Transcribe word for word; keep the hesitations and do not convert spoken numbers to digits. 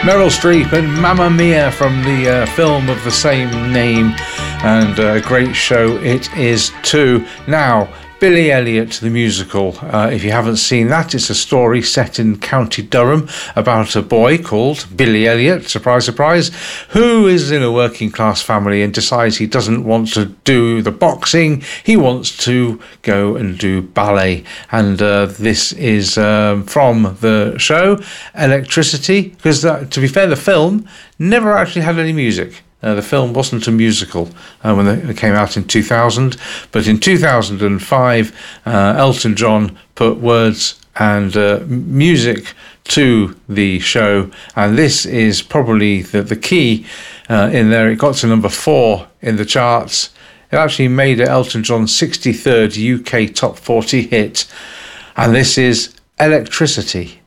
Meryl Streep and Mamma Mia from the uh, film of the same name, and a great show it is too. Now, Billy Elliot, the musical. Uh, if you haven't seen that, it's a story set in County Durham about a boy called Billy Elliot, surprise, surprise, who is in a working class family and decides he doesn't want to do the boxing. He wants to go and do ballet. And uh, this is um, from the show Electricity, because uh, to be fair, the film never actually had any music. Uh, the film wasn't a musical uh, when it came out in two thousand, but in two thousand five, uh, Elton John put words and uh, music to the show, and this is probably the, the key uh, in there. It got to number four in the charts. It actually made it Elton John's sixty-third U K top forty hit, and this is Electricity.